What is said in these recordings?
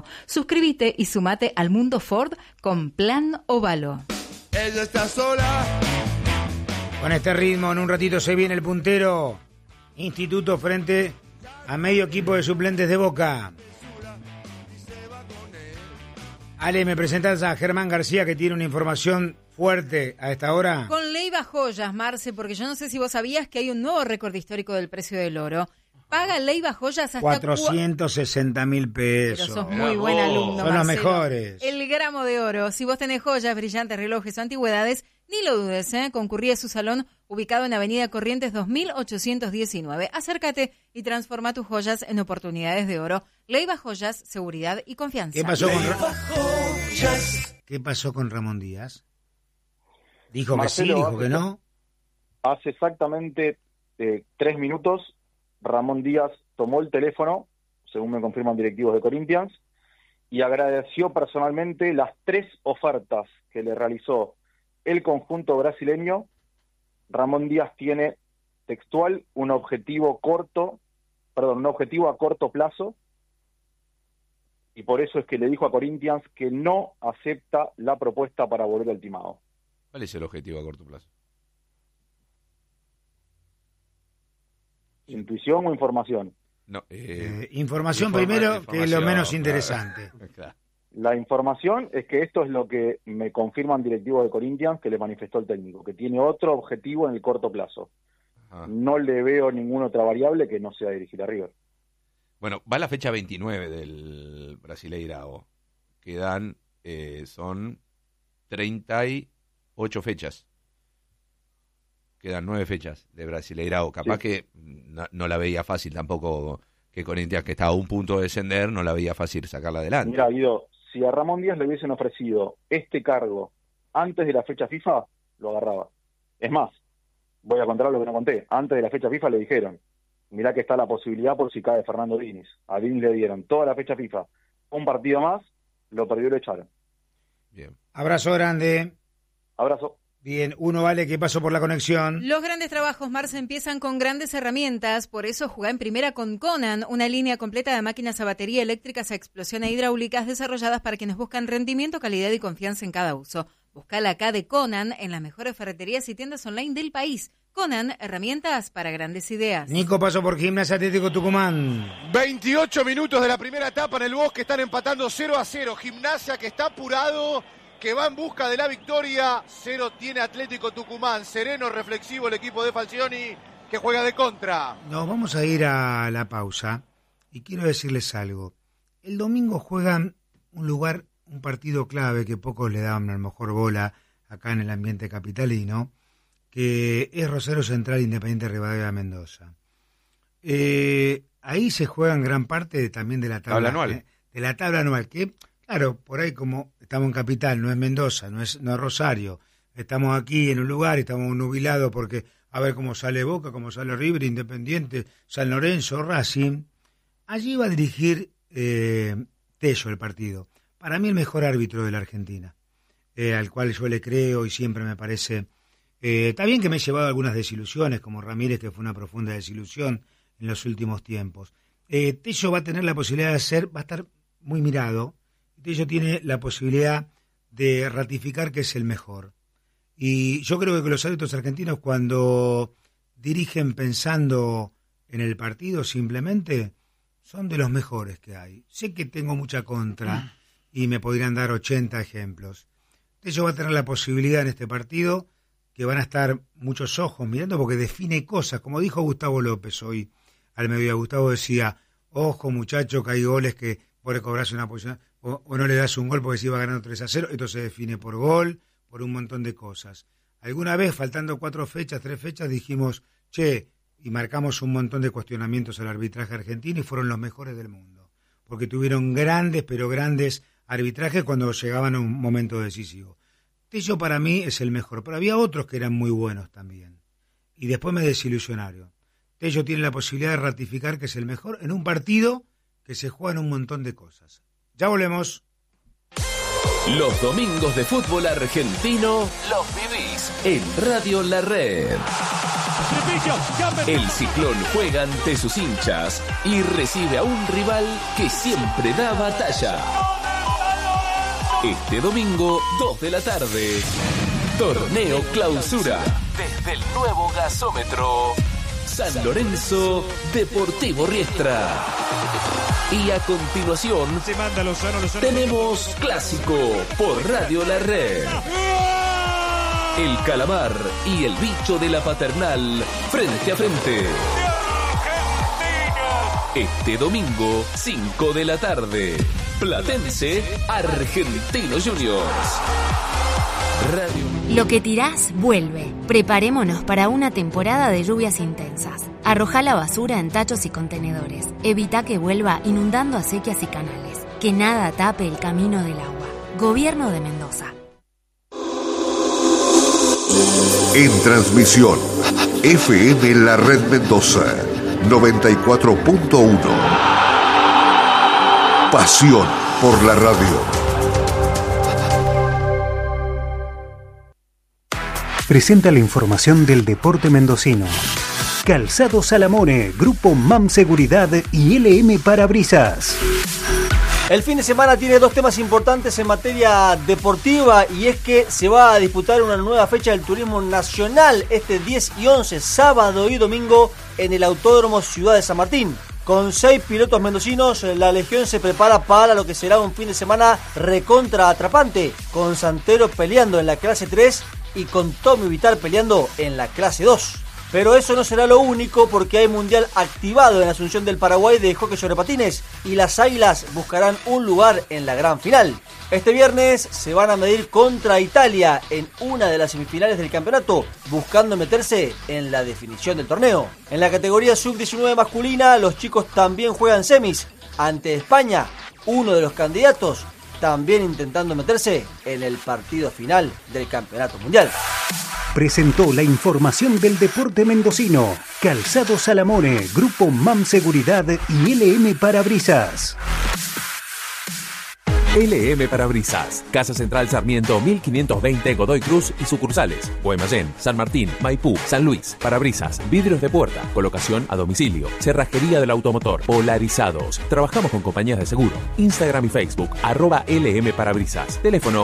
Suscríbete y sumate al mundo Ford con Plan Óvalo. Ella está sola. Con este ritmo, en un ratito se viene el puntero. Instituto frente a medio equipo de suplentes de Boca. Ale, ¿me presentás a Germán García, que tiene una información fuerte a esta hora? Con Leiva Joyas, Marce, porque yo no sé si vos sabías que hay un nuevo récord histórico del precio del oro. Paga Leiva Joyas hasta 460.000 pesos. Pero sos muy buen alumno, Son los Marcelo. mejores. El gramo de oro. Si vos tenés joyas, brillantes, relojes o antigüedades, ni lo dudes, concurrí a su salón ubicado en Avenida Corrientes 2819. Acércate y transforma tus joyas en oportunidades de oro. Leiva Joyas, seguridad y confianza. ¿Qué pasó con Ramón Díaz? Dijo Marcelo, que sí, dijo que no. Hace exactamente 3 minutos, Ramón Díaz tomó el teléfono, según me confirman directivos de Corinthians, y agradeció personalmente las 3 ofertas que le realizó el conjunto brasileño. Ramón Díaz tiene textual un objetivo a corto plazo, y por eso es que le dijo a Corinthians que no acepta la propuesta para volver al Timao. ¿Cuál es el objetivo a corto plazo? ¿Intuición o información? No, información primero, que es lo menos interesante. Claro. La información es que esto es lo que me confirman directivos de Corinthians, que le manifestó el técnico, que tiene otro objetivo en el corto plazo. Ajá. No le veo ninguna otra variable que no sea dirigir a River. Bueno, va la fecha 29 del Brasileirao. Quedan, son 38 fechas. Quedan 9 fechas de Brasileirao. Capaz que no la veía fácil tampoco, que Corinthians, que estaba a un punto de descender, no la veía fácil sacarla adelante. Mira, Guido, si a Ramón Díaz le hubiesen ofrecido este cargo antes de la fecha FIFA, lo agarraba. Es más, voy a contar lo que no conté. Antes de la fecha FIFA le dijeron, mirá que está la posibilidad por si cae Fernando Diniz. A Diniz le dieron toda la fecha FIFA, un partido más, lo perdió y lo echaron. Bien. Abrazo grande. Abrazo. Bien, uno vale, ¿qué pasó por la conexión? Los grandes trabajos, Marce, empiezan con grandes herramientas, por eso jugá en primera con Conan, una línea completa de máquinas a batería, eléctricas a explosión e hidráulicas desarrolladas para quienes buscan rendimiento, calidad y confianza en cada uso. Buscala acá de Conan en las mejores ferreterías y tiendas online del país. Conan, herramientas para grandes ideas. Nico pasó por Gimnasia Atlético Tucumán. 28 minutos de la primera etapa en el Bosque, están empatando 0-0. Gimnasia que está apurado, que va en busca de la victoria. 0 tiene Atlético Tucumán. Sereno, reflexivo el equipo de Falcioni, que juega de contra. Nos vamos a ir a la pausa y quiero decirles algo. El domingo juegan un partido clave que pocos le daban a lo mejor bola acá en el ambiente capitalino, que es Rosario Central Independiente Rivadavia Mendoza. Ahí se juegan gran parte también de la tabla anual. De la tabla anual, que claro, por ahí como estamos en Capital, no es Mendoza, no es Rosario, estamos aquí en un lugar y estamos nubilados porque a ver cómo sale Boca, cómo sale River, Independiente, San Lorenzo, Racing. Allí va a dirigir Tello el partido. Para mí el mejor árbitro de la Argentina, al cual yo le creo y siempre me parece... está bien que me he llevado algunas desilusiones, como Ramírez, que fue una profunda desilusión en los últimos tiempos. Tello va a tener la posibilidad va a estar muy mirado. Tello tiene la posibilidad de ratificar que es el mejor. Y yo creo que los árbitros argentinos, cuando dirigen pensando en el partido simplemente, son de los mejores que hay. Sé que tengo mucha contra y me podrían dar 80 ejemplos. Tello va a tener la posibilidad en este partido, que van a estar muchos ojos mirando porque define cosas, como dijo Gustavo López hoy al mediodía. Gustavo decía, ojo muchacho, que hay goles que vos le cobrás una posición o no le das un gol porque se iba ganando 3-0, esto se define por gol, por un montón de cosas. Alguna vez, faltando 3 fechas, dijimos, y marcamos un montón de cuestionamientos al arbitraje argentino y fueron los mejores del mundo, porque tuvieron grandes arbitrajes cuando llegaban a un momento decisivo. Tello para mí es el mejor, pero había otros que eran muy buenos también. Y después me desilusionaron. Tello tiene la posibilidad de ratificar que es el mejor en un partido que se juegan un montón de cosas. Ya volvemos. Los domingos de fútbol argentino los vivís en Radio La Red. El Ciclón juega ante sus hinchas y recibe a un rival que siempre da batalla. Este domingo, 2 de la tarde, Torneo Clausura. Desde el nuevo gasómetro, San Lorenzo, Deportivo Riestra. Y a continuación, tenemos Clásico por Radio La Red. El Calamar y el Bicho de la Paternal, frente a frente. Este domingo, 5 de la tarde, Platense, Argentinos Juniors. Radio. Lo que tirás, vuelve. Preparémonos para una temporada de lluvias intensas. Arrojá la basura en tachos y contenedores. Evita que vuelva inundando acequias y canales. Que nada tape el camino del agua. Gobierno de Mendoza. En transmisión, FM La Red Mendoza, 94.1. Pasión por la radio. Presenta la información del deporte mendocino. Calzado Salamone, Grupo MAM Seguridad y LM Parabrisas. El fin de semana tiene dos temas importantes en materia deportiva y es que se va a disputar una nueva fecha del turismo nacional este 10 y 11, sábado y domingo en el Autódromo Ciudad de San Martín. Con 6 pilotos mendocinos, la Legión se prepara para lo que será un fin de semana recontra atrapante, con Santero peleando en la clase 3 y con Tommy Vitar peleando en la clase 2. Pero eso no será lo único porque hay mundial activado en Asunción del Paraguay de hockey sobre patines y las Águilas buscarán un lugar en la gran final. Este viernes se van a medir contra Italia en una de las semifinales del campeonato, buscando meterse en la definición del torneo. En la categoría sub-19 masculina, los chicos también juegan semis ante España, uno de los candidatos, también intentando meterse en el partido final del campeonato mundial. Presentó la información del deporte mendocino. Calzado Salamone, Grupo MAM Seguridad y LM Parabrisas. LM Parabrisas, Casa Central Sarmiento 1520 Godoy Cruz y sucursales Guaymallén, San Martín, Maipú, San Luis. Parabrisas, vidrios de puerta, colocación a domicilio, cerrajería del automotor, polarizados. Trabajamos con compañías de seguro. Instagram y Facebook @LM Parabrisas. Teléfono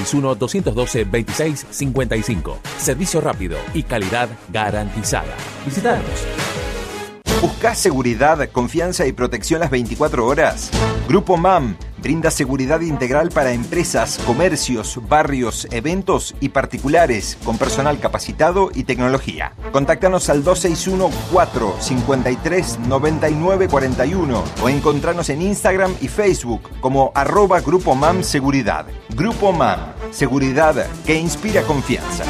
261-212-2655. Servicio rápido y calidad garantizada. Visítanos. ¿Buscás seguridad, confianza y protección las 24 horas? Grupo MAM brinda seguridad integral para empresas, comercios, barrios, eventos y particulares con personal capacitado y tecnología. Contáctanos al 261-453-9941 o encontrarnos en Instagram y Facebook como @Grupo MAM Seguridad. Grupo MAM, seguridad que inspira confianza.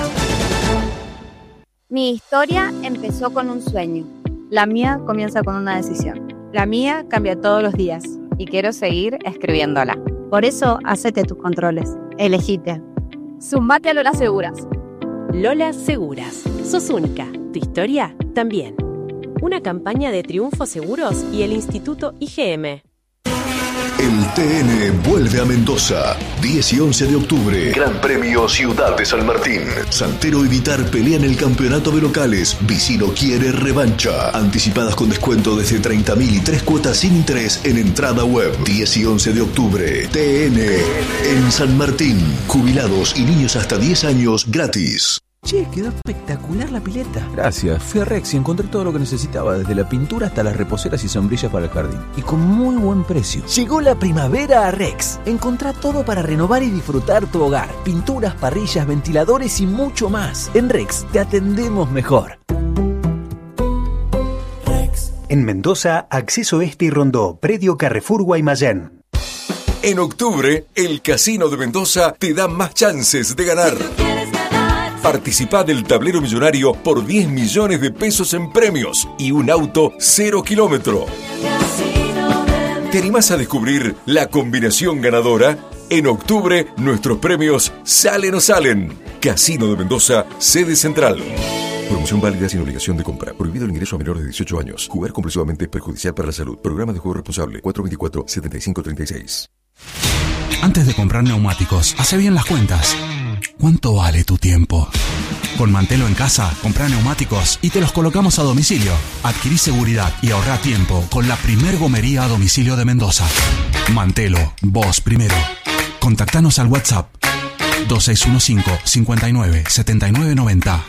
Mi historia empezó con un sueño. La mía comienza con una decisión. La mía cambia todos los días y quiero seguir escribiéndola. Por eso, hacete tus controles. Elegite. Sumate a Lola Seguras. Lola Seguras. Sos única. Tu historia también. Una campaña de Triunfo Seguros y el Instituto IGM. El TN vuelve a Mendoza, 10 y 11 de octubre. Gran Premio Ciudad de San Martín. Santero y Vitar pelean el campeonato de locales. Vicino quiere revancha. Anticipadas con descuento desde 30.000 y 3 cuotas sin interés en entrada web. 10 y 11 de octubre. TN en San Martín. Jubilados y niños hasta 10 años gratis. Che, quedó espectacular la pileta. Gracias, fui a Rex y encontré todo lo que necesitaba, desde la pintura hasta las reposeras y sombrillas para el jardín. Y con muy buen precio. Llegó la primavera a Rex. Encontrá todo para renovar y disfrutar tu hogar. Pinturas, parrillas, ventiladores y mucho más. En Rex te atendemos mejor. Rex. En Mendoza, Acceso Este y Rondó, Predio Carrefour Guaymallén. En octubre, el Casino de Mendoza te da más chances de ganar. Participá del tablero millonario por 10 millones de pesos en premios y un auto 0 kilómetro. ¿Te animás a descubrir la combinación ganadora? En octubre, nuestros premios salen o salen. Casino de Mendoza, sede central. Promoción válida sin obligación de compra. Prohibido el ingreso a menores de 18 años. Jugar compulsivamente es perjudicial para la salud. Programa de juego responsable. 424-7536. Antes de comprar neumáticos, hace bien las cuentas. ¿Cuánto vale tu tiempo? Con Mantelo en casa, comprá neumáticos y te los colocamos a domicilio. Adquirí seguridad y ahorrá tiempo con la primer gomería a domicilio de Mendoza. Mantelo, vos primero. Contactanos al WhatsApp 2615 59 79 90.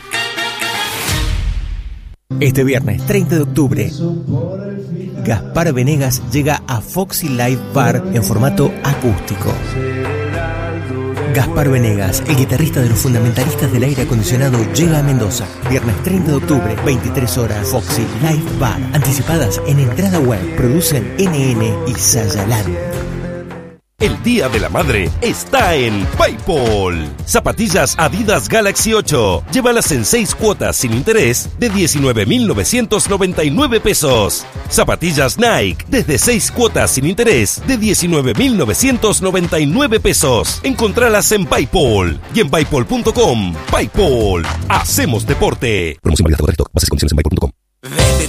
Este viernes 30 de octubre, Gaspar Venegas llega a Foxy Live Bar en formato acústico. Gaspar Venegas, el guitarrista de los fundamentalistas del aire acondicionado, llega a Mendoza. Viernes 30 de octubre, 23 horas, Foxy Live Bar. Anticipadas en entrada web. Producen NN y Sayaland. El Día de la Madre está en PayPal. Zapatillas Adidas Galaxy 8. Llévalas en 6 cuotas sin interés de 19.999 pesos. Zapatillas Nike desde 6 cuotas sin interés de 19.999 pesos. Encontralas en PayPal y en paypal.com. PayPal. Hacemos deporte. Promoción válida hasta agotar stock. Bases y condiciones en paypal.com. Vete